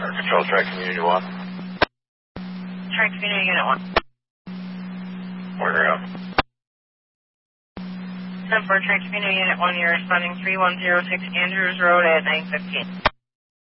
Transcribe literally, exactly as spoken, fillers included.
Control Track Community one. Track Community Unit one. Order up. ten four Track Community Unit one, you're responding three one zero six Andrews Road at nine fifteen.